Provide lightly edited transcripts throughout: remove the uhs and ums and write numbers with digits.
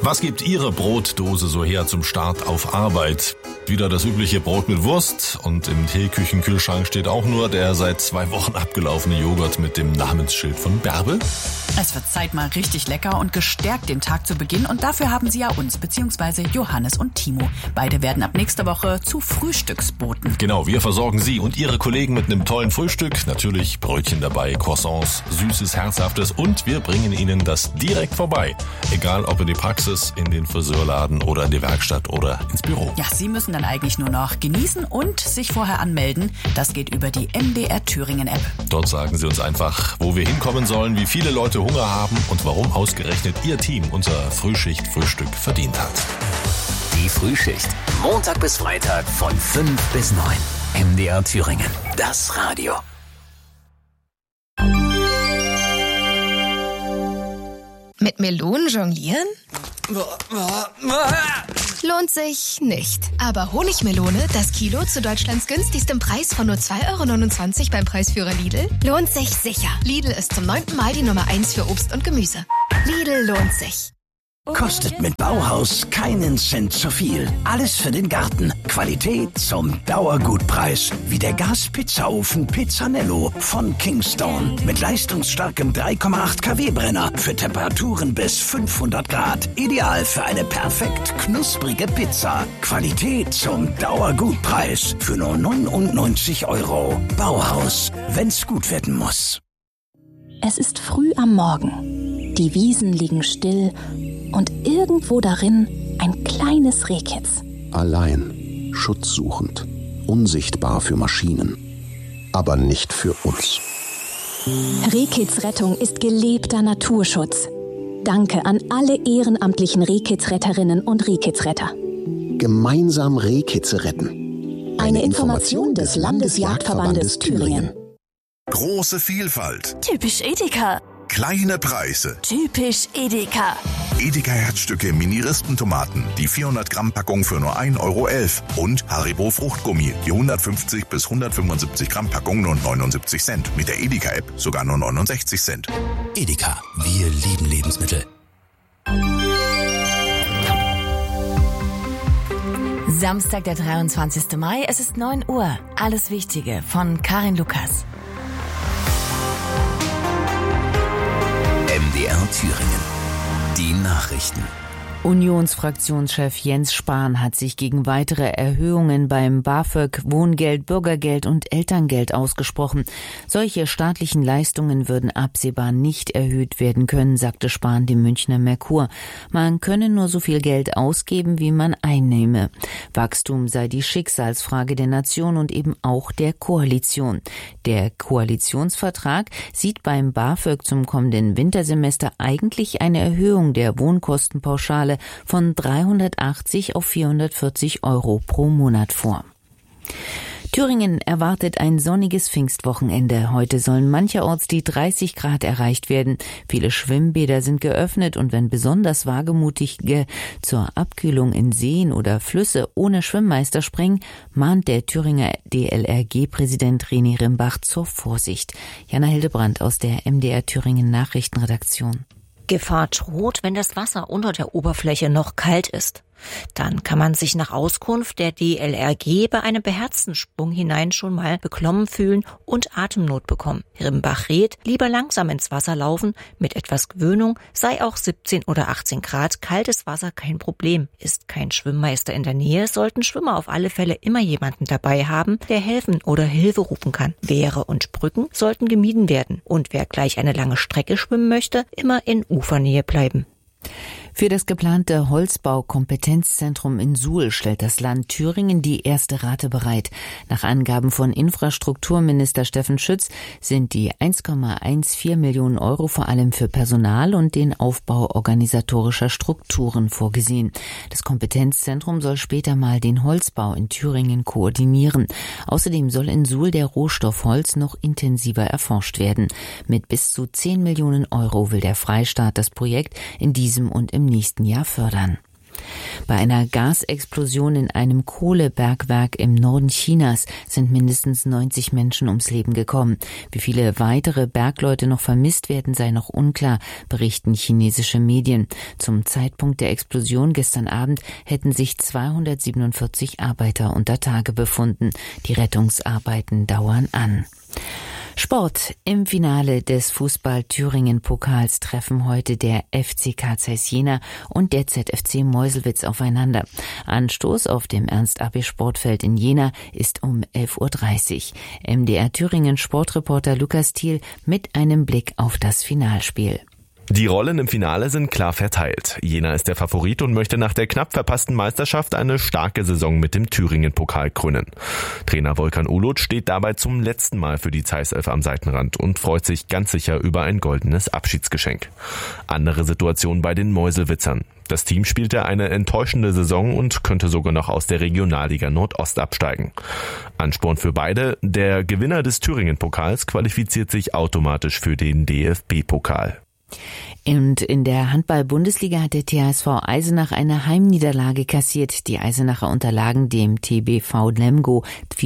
Was gibt Ihre Brotdose so her zum Start auf Arbeit? Wieder das übliche Brot mit Wurst und im Teeküchenkühlschrank steht auch nur der seit 2 Wochen abgelaufene Joghurt mit dem Namensschild von Bärbel? Es wird Zeit, mal richtig lecker und gestärkt den Tag zu beginnen. Und dafür haben Sie ja uns, beziehungsweise Johannes und Timo. Beide werden ab nächster Woche zu Frühstücksboten. Genau, wir versorgen Sie und Ihre Kollegen mit einem tollen Frühstück. Natürlich Brötchen dabei, Croissants, Süßes, Herzhaftes und wir bringen Ihnen das direkt vorbei. Egal ob in die Praxis, in den Friseurladen oder in die Werkstatt oder ins Büro. Ja, Sie müssen dann eigentlich nur noch genießen und sich vorher anmelden. Das geht über die MDR Thüringen App. Dort sagen Sie uns einfach, wo wir hinkommen sollen, wie viele Leute Hunger haben und warum ausgerechnet Ihr Team unser Frühschicht-Frühstück verdient hat. Die Frühschicht. Montag bis Freitag von 5 bis 9. MDR Thüringen. Das Radio. Mit Melonen jonglieren? Lohnt sich nicht. Aber Honigmelone, das Kilo zu Deutschlands günstigstem Preis von nur 2,29 € beim Preisführer Lidl, lohnt sich sicher. Lidl ist zum 9. Mal die Nummer 1 für Obst und Gemüse. Lidl lohnt sich. Kostet mit Bauhaus keinen Cent zu viel. Alles für den Garten. Qualität zum Dauergutpreis. Wie der Gas-Pizzaofen Pizzanello von Kingstone. Mit leistungsstarkem 3,8 kW Brenner für Temperaturen bis 500 Grad. Ideal für eine perfekt knusprige Pizza. Qualität zum Dauergutpreis. Für nur 99 €. Bauhaus. Wenn's gut werden muss. Es ist früh am Morgen. Die Wiesen liegen still und irgendwo darin ein kleines Rehkitz. Allein, schutzsuchend, unsichtbar für Maschinen, aber nicht für uns. Rehkitzrettung ist gelebter Naturschutz. Danke an alle ehrenamtlichen Rehkitzretterinnen und Rehkitzretter. Gemeinsam Rehkitze retten. Eine Information des Landesjagdverbandes Thüringen. Große Vielfalt. Typisch Edeka. Kleine Preise. Typisch Edeka. Edeka Herzstücke Mini-Rispentomaten, die 400 Gramm Packung für nur 1,11 € und Haribo Fruchtgummi, die 150 bis 175 Gramm Packung nur 79 Cent. Mit der Edeka App sogar nur 69 Cent. Edeka, wir lieben Lebensmittel. Samstag, der 23. Mai, es ist 9 Uhr. Alles Wichtige von Karin Lukas. MDR Thüringen. Die Nachrichten. Unionsfraktionschef Jens Spahn hat sich gegen weitere Erhöhungen beim BAföG, Wohngeld, Bürgergeld und Elterngeld ausgesprochen. Solche staatlichen Leistungen würden absehbar nicht erhöht werden können, sagte Spahn dem Münchner Merkur. Man könne nur so viel Geld ausgeben, wie man einnehme. Wachstum sei die Schicksalsfrage der Nation und eben auch der Koalition. Der Koalitionsvertrag sieht beim BAföG zum kommenden Wintersemester eigentlich eine Erhöhung der Wohnkostenpauschale von 380 auf 440 € pro Monat vor. Thüringen erwartet ein sonniges Pfingstwochenende. Heute sollen mancherorts die 30 Grad erreicht werden. Viele Schwimmbäder sind geöffnet und wenn besonders Wagemutige zur Abkühlung in Seen oder Flüsse ohne Schwimmmeister springen, mahnt der Thüringer DLRG-Präsident René Rimbach zur Vorsicht. Jana Hildebrandt aus der MDR Thüringen Nachrichtenredaktion. Gefahr droht, wenn das Wasser unter der Oberfläche noch kalt ist. Dann kann man sich nach Auskunft der DLRG bei einem beherzten Sprung hinein schon mal beklommen fühlen und Atemnot bekommen. Rimbach rät, lieber langsam ins Wasser laufen. Mit etwas Gewöhnung sei auch 17 oder 18 Grad kaltes Wasser kein Problem. Ist kein Schwimmmeister in der Nähe, sollten Schwimmer auf alle Fälle immer jemanden dabei haben, der helfen oder Hilfe rufen kann. Wehre und Brücken sollten gemieden werden. Und wer gleich eine lange Strecke schwimmen möchte, immer in Ufernähe bleiben. Für das geplante Holzbau-Kompetenzzentrum in Suhl stellt das Land Thüringen die erste Rate bereit. Nach Angaben von Infrastrukturminister Steffen Schütz sind die 1,14 Millionen € vor allem für Personal und den Aufbau organisatorischer Strukturen vorgesehen. Das Kompetenzzentrum soll später mal den Holzbau in Thüringen koordinieren. Außerdem soll in Suhl der Rohstoff Holz noch intensiver erforscht werden. Mit bis zu 10 Millionen € will der Freistaat das Projekt in diesem und im nächsten Jahr fördern. Bei einer Gasexplosion in einem Kohlebergwerk im Norden Chinas sind mindestens 90 Menschen ums Leben gekommen. Wie viele weitere Bergleute noch vermisst werden, sei noch unklar, berichten chinesische Medien. Zum Zeitpunkt der Explosion gestern Abend hätten sich 247 Arbeiter unter Tage befunden. Die Rettungsarbeiten dauern an. Sport. Im Finale des Fußball-Thüringen-Pokals treffen heute der FCK Zeiss Jena und der ZFC Meuselwitz aufeinander. Anstoß auf dem Ernst-Abbe-Sportfeld in Jena ist um 11.30 Uhr. MDR Thüringen Sportreporter Lukas Thiel mit einem Blick auf das Finalspiel. Die Rollen im Finale sind klar verteilt. Jena ist der Favorit und möchte nach der knapp verpassten Meisterschaft eine starke Saison mit dem Thüringen-Pokal krönen. Trainer Volkan Ulut steht dabei zum letzten Mal für die Zeiss-Elf am Seitenrand und freut sich ganz sicher über ein goldenes Abschiedsgeschenk. Andere Situation bei den Meuselwitzern. Das Team spielte eine enttäuschende Saison und könnte sogar noch aus der Regionalliga Nordost absteigen. Ansporn für beide: der Gewinner des Thüringen-Pokals qualifiziert sich automatisch für den DFB-Pokal. Und in der Handball-Bundesliga hat der THSV Eisenach eine Heimniederlage kassiert. Die Eisenacher unterlagen dem TBV Lemgo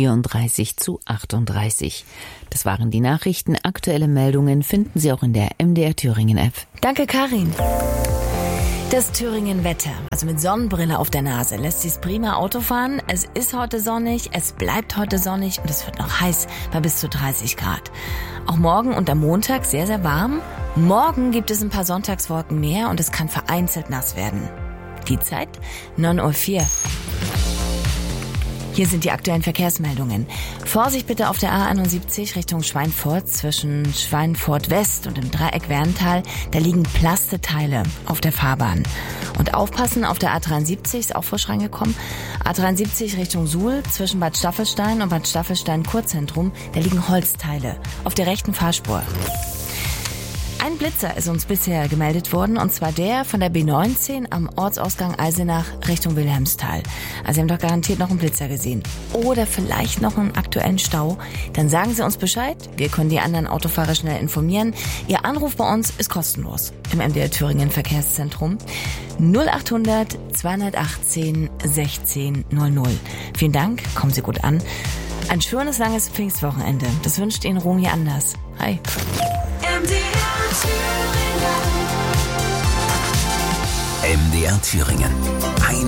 34-38. Das waren die Nachrichten. Aktuelle Meldungen finden Sie auch in der MDR Thüringen App. Danke, Karin. Das Thüringen-Wetter, also mit Sonnenbrille auf der Nase, lässt sich's prima Auto fahren. Es ist heute sonnig, es bleibt heute sonnig und es wird noch heiß bei bis zu 30 Grad. Auch morgen und am Montag sehr, sehr warm. Morgen gibt es ein paar Sonntagswolken mehr und es kann vereinzelt nass werden. Die Zeit 9.04 Uhr. Hier sind die aktuellen Verkehrsmeldungen. Vorsicht bitte auf der A71 Richtung Schweinfurt zwischen Schweinfurt West und dem Dreieck Werntal. Da liegen Plasteteile auf der Fahrbahn. Und aufpassen auf der A73, ist auch frisch reingekommen. A73 Richtung Suhl zwischen Bad Staffelstein und Bad Staffelstein Kurzentrum. Da liegen Holzteile auf der rechten Fahrspur. Ein Blitzer ist uns bisher gemeldet worden, und zwar der von der B19 am Ortsausgang Eisenach Richtung Wilhelmsthal. Also Sie haben doch garantiert noch einen Blitzer gesehen. Oder vielleicht noch einen aktuellen Stau. Dann sagen Sie uns Bescheid. Wir können die anderen Autofahrer schnell informieren. Ihr Anruf bei uns ist kostenlos im MDR Thüringen Verkehrszentrum 0800 218 16 00. Vielen Dank, kommen Sie gut an. Ein schönes, langes Pfingstwochenende. Das wünscht Ihnen Romy Anders. Hi. MDR Thüringen.